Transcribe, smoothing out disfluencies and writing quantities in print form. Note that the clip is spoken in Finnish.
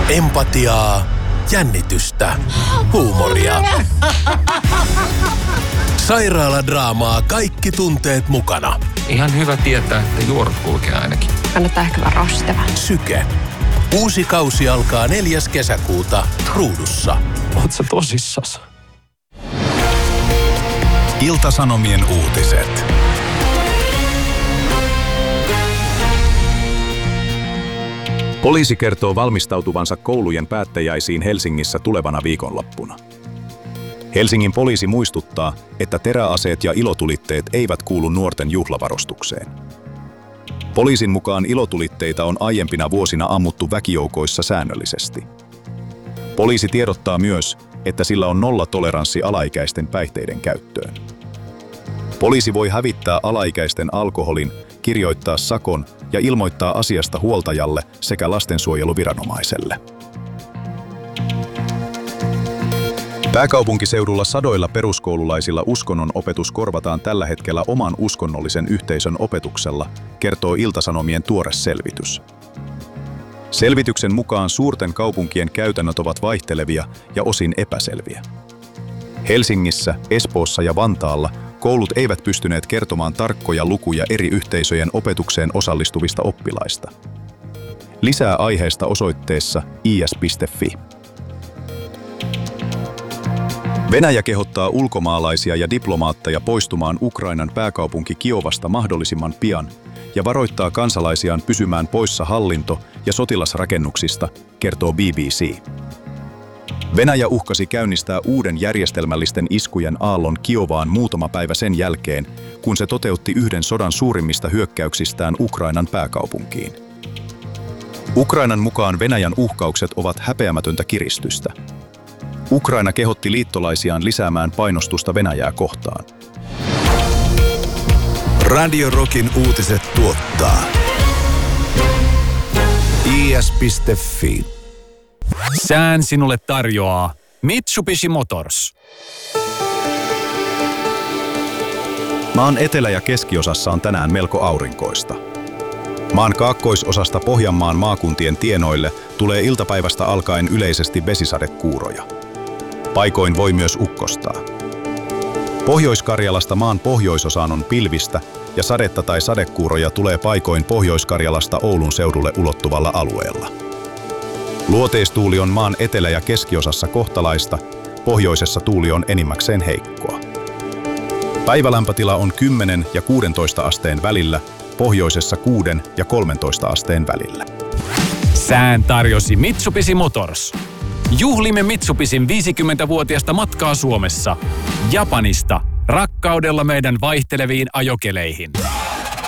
Empatiaa, jännitystä, huumoria. Sairaaladraamaa, kaikki tunteet mukana. Ihan hyvä tietää, että juorat kulkee ainakin. Kannattaa ehkä varustella. Syke. Uusi kausi alkaa 4. kesäkuuta Ruudussa. Oot sä tosissas? Ilta-Sanomien uutiset. Poliisi kertoo valmistautuvansa koulujen päättäjäisiin Helsingissä tulevana viikonloppuna. Helsingin poliisi muistuttaa, että teräaseet ja ilotulitteet eivät kuulu nuorten juhlavarustukseen. Poliisin mukaan ilotulitteita on aiempina vuosina ammuttu väkijoukoissa säännöllisesti. Poliisi tiedottaa myös, että sillä on nollatoleranssi alaikäisten päihteiden käyttöön. Poliisi voi hävittää alaikäisten alkoholin, kirjoittaa sakon ja ilmoittaa asiasta huoltajalle sekä lastensuojeluviranomaiselle. Pääkaupunkiseudulla sadoilla peruskoululaisilla uskonnon opetus korvataan tällä hetkellä oman uskonnollisen yhteisön opetuksella, kertoo Ilta-Sanomien tuore selvitys. Selvityksen mukaan suurten kaupunkien käytännöt ovat vaihtelevia ja osin epäselviä. Helsingissä, Espoossa ja Vantaalla koulut eivät pystyneet kertomaan tarkkoja lukuja eri yhteisöjen opetukseen osallistuvista oppilaista. Lisää aiheesta osoitteessa is.fi. Venäjä kehottaa ulkomaalaisia ja diplomaatteja poistumaan Ukrainan pääkaupunki Kiovasta mahdollisimman pian ja varoittaa kansalaisiaan pysymään poissa hallinto- ja sotilasrakennuksista, kertoo BBC. Venäjä uhkasi käynnistää uuden järjestelmällisten iskujen aallon Kiovaan muutama päivä sen jälkeen, kun se toteutti yhden sodan suurimmista hyökkäyksistään Ukrainan pääkaupunkiin. Ukrainan mukaan Venäjän uhkaukset ovat häpeämätöntä kiristystä. Ukraina kehotti liittolaisiaan lisäämään painostusta Venäjää kohtaan. Radio Rockin uutiset tuottaa is.fi. Sään sinulle tarjoaa Mitsubishi Motors. Maan etelä- ja keskiosassa on tänään melko aurinkoista. Maan kaakkoisosasta Pohjanmaan maakuntien tienoille tulee iltapäivästä alkaen yleisesti vesisadekuuroja. Paikoin voi myös ukkostaa. Pohjois-Karjalasta maan pohjoisosaan on pilvistä ja sadetta tai sadekuuroja tulee paikoin Pohjois-Karjalasta Oulun seudulle ulottuvalla alueella. Luoteistuuli on maan etelä- ja keskiosassa kohtalaista, pohjoisessa tuuli on enimmäkseen heikkoa. Päivälämpötila on 10 ja 16 asteen välillä, pohjoisessa 6 ja 13 asteen välillä. Sään tarjosi Mitsubishi Motors. Juhlimme Mitsubishin 50-vuotiasta matkaa Suomessa. Japanista rakkaudella meidän vaihteleviin ajokeleihin.